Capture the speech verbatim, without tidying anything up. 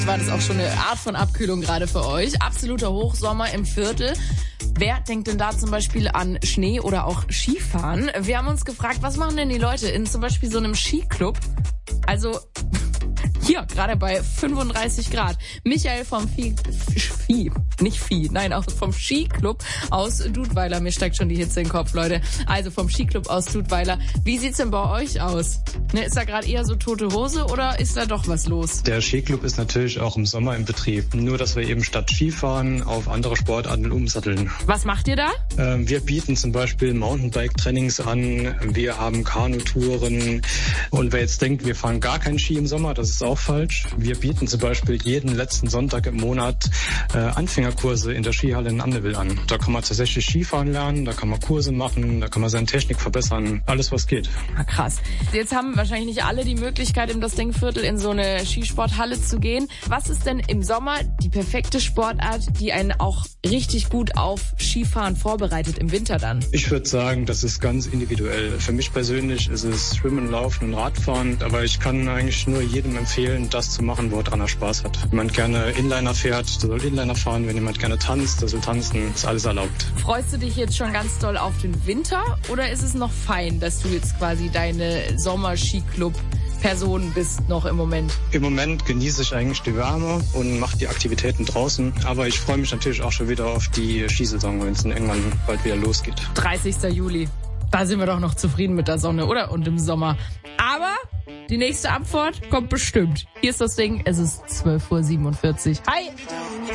War das auch schon eine Art von Abkühlung gerade für euch? Absoluter Hochsommer im Viertel. Wer denkt denn da zum Beispiel an Schnee oder auch Skifahren? Wir haben uns gefragt, was machen denn die Leute in zum Beispiel so einem Skiclub? Also hier, gerade bei fünfunddreißig Grad. Michael vom Vieh, Vieh, nicht Vieh, nein, auch vom Skiclub aus Dudweiler. Mir steigt schon die Hitze in den Kopf, Leute. Also vom Skiclub aus Dudweiler. Wie sieht's denn bei euch aus? Ne, ist da gerade eher so tote Hose oder ist da doch was los? Der Skiclub ist natürlich auch im Sommer in Betrieb. Nur, dass wir eben statt Skifahren auf andere Sportarten umsatteln. Was macht ihr da? Ähm, wir bieten zum Beispiel Mountainbike-Trainings an. Wir haben Kanutouren. Und wer jetzt denkt, wir fahren gar kein Ski im Sommer, das ist auch falsch. Wir bieten zum Beispiel jeden letzten Sonntag im Monat äh, Anfängerkurse in der Skihalle in Amneville an. Da kann man tatsächlich Skifahren lernen, da kann man Kurse machen, da kann man seine Technik verbessern. Alles, was geht. Ah, krass. Jetzt haben wahrscheinlich nicht alle die Möglichkeit, in das Denkviertel in so eine Skisporthalle zu gehen. Was ist denn im Sommer die perfekte Sportart, die einen auch richtig gut auf Skifahren vorbereitet im Winter dann? Ich würde sagen, das ist ganz individuell. Für mich persönlich ist es Schwimmen, Laufen und Radfahren. Aber ich kann eigentlich nur jedem empfehlen, das zu machen, woran er Spaß hat. Wenn man gerne Inliner fährt, der soll Inliner fahren. Wenn jemand gerne tanzt, der soll tanzen. Ist alles erlaubt. Freust du dich jetzt schon ganz doll auf den Winter oder ist es noch fein, dass du jetzt quasi deine Sommer-Skiclub-Person bist noch im Moment? Im Moment genieße ich eigentlich die Wärme und mache die Aktivitäten draußen. Aber ich freue mich natürlich auch schon wieder auf die Skisaison, wenn es dann irgendwann bald wieder losgeht. dreißigster Juli. Da sind wir doch noch zufrieden mit der Sonne, oder? Und im Sommer. Aber die nächste Abfahrt kommt bestimmt. Hier ist das Ding. Es ist zwölf Uhr siebenundvierzig. Hi!